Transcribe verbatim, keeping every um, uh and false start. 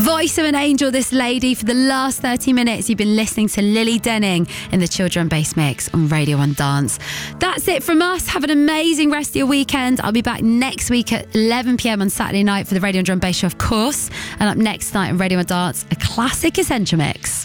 Voice of an angel, this lady. For the last thirty minutes, you've been listening to Lily Denning in the Children Bass Mix on Radio one Dance. That's it from us. Have an amazing rest of your weekend. I'll be back next week at eleven p.m. on Saturday night for the Radio one Drum Bass Show, of course. And up next night on Radio one Dance, a classic Essential Mix.